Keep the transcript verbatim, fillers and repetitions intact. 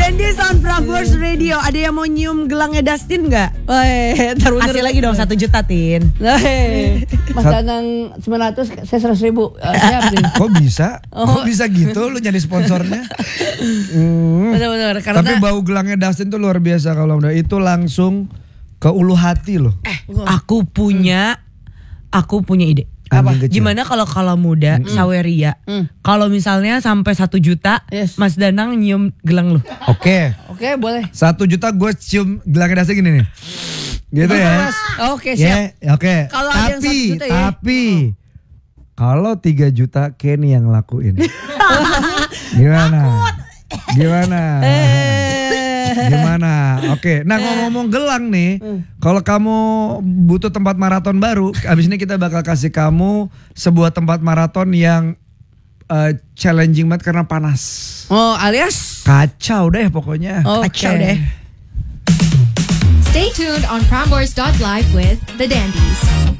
Dandies on Prambors Radio. Ada yang mau nyium gelangnya Dustin nggak? Weh, Kasih lagi dong satu juta Tin. Hei, Mas Danang sembilan ratus, saya seratus ribu. Uh, siap nih. Kok bisa? Kok bisa gitu lu jadi sponsornya? Hmm. Benar-benar. Karena Tapi bau gelangnya Dustin tuh luar biasa kalau udah itu langsung ke ulu hati loh. Eh, aku punya, aku punya ide. Apa? Gimana kalau kalau muda mm. Saweria, mm. kalau misalnya sampai satu juta, yes. Mas Danang nyium gelang lu. Oke. Oke, boleh. Satu juta gue cium gelangnya Dustin gini nih. Gitu ya. Oke, siap. Yeah, oke. Kalau ada yang Tapi, satu juta ya. tapi kalau tiga juta Kenny yang lakuin. Gimana? Gimana? Gimana? Oke. Nah, ngomong-ngomong gelang nih, kalau kamu butuh tempat maraton baru, abis ini kita bakal kasih kamu sebuah tempat maraton yang uh, challenging banget karena panas. Oh, alias kacau deh pokoknya. Okay. Kacau deh. Stay tuned on Prambors dot live with the Dandies.